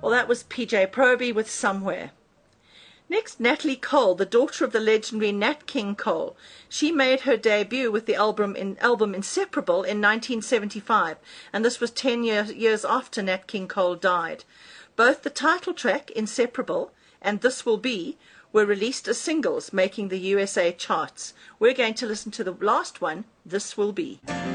Well, that was PJ Proby with Somewhere. Next, Natalie Cole, the daughter of the legendary Nat King Cole. She made her debut with the album Inseparable in 1975, and this was 10 years after Nat King Cole died. Both the title track, Inseparable, and This Will Be, were released as singles, making the USA charts. We're going to listen to the last one, This Will Be.